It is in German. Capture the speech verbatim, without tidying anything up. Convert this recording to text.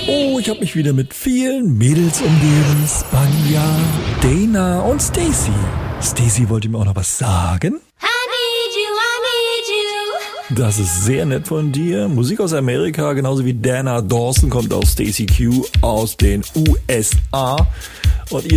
Oh, ich habe mich wieder mit vielen Mädels umgeben. Spanja, Dana und Stacy. Stacy wollte mir auch noch was sagen. I need you, I need you. Das ist sehr nett von dir. Musik aus Amerika, genauso wie Dana Dawson kommt aus Stacy Q aus den U S A. Und ihr